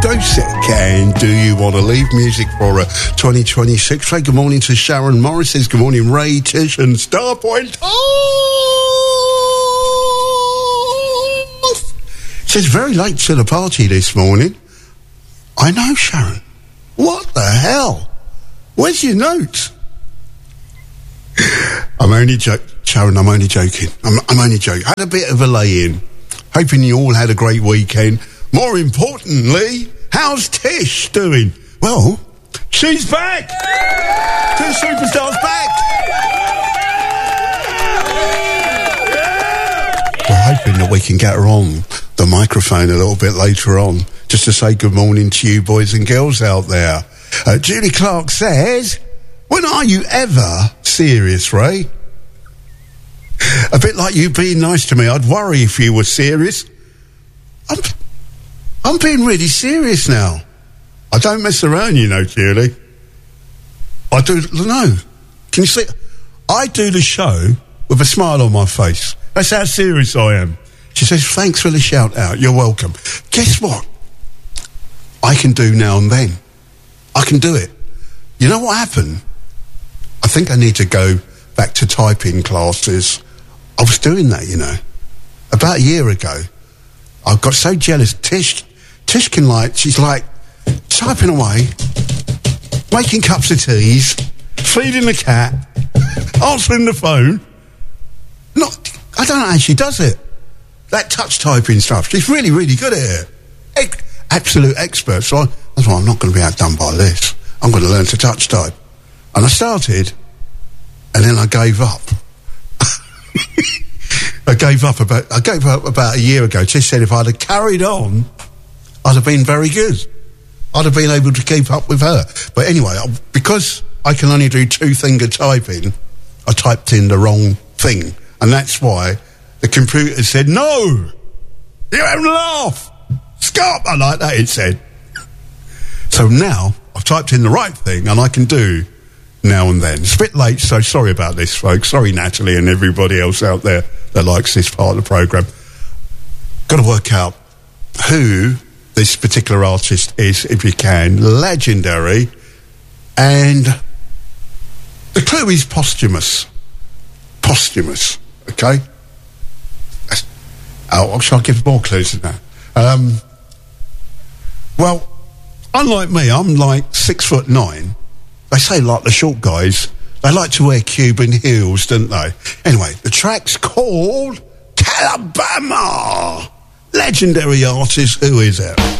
Dosick, and do you want to leave music for 2026? Say good morning to Sharon Morris. Says good morning, Ray, Tish, and Starpoint. Says very late to the party this morning. I know, Sharon. What the hell? Where's your notes? I'm only joking. Sharon, I'm only joking. I'm only joking. Had a bit of a lay-in. Hoping you all had a great weekend. More importantly, how's Tish doing? Well, she's back! Two superstars back! We're hoping that we can get her on the microphone a little bit later on, just to say good morning to you boys and girls out there. Julie Clark says, when are you ever serious, Ray? A bit like you being nice to me. I'd worry if you were serious. I'm being really serious now. I don't mess around, you know, Julie. I do, no. Can you see? I do the show with a smile on my face. That's how serious I am. She says, thanks for the shout out. You're welcome. Guess what? I can do now and then. I can do it. You know what happened? I think I need to go back to typing classes. I was doing that, you know. About a year ago, I got so jealous. Tish can she's like typing away, making cups of teas, feeding the cat, answering the phone. I don't know how she does it. That touch typing stuff. She's really, really good at it. Absolute expert. So that's why I'm not going to be outdone by this. I'm going to learn to touch type. And I started, and then I gave up. I gave up about a year ago. Tish said if I'd have carried on, I'd have been very good. I'd have been able to keep up with her. But anyway, because I can only do two-finger typing, I typed in the wrong thing. And that's why the computer said, no, you haven't laughed. Stop, I like that, it said. So now, I've typed in the right thing, and I can do now and then. It's a bit late, so sorry about this, folks. Sorry, Natalie, and everybody else out there that likes this part of the programme. Got to work out who this particular artist is, if you can. Legendary. And the clue is posthumous. Posthumous, okay? Shall I give more clues than that? Well, unlike me, I'm like 6'9". They say like the short guys, they like to wear Cuban heels, don't they? Anyway, the track's called Calabama. Legendary artist, who is it?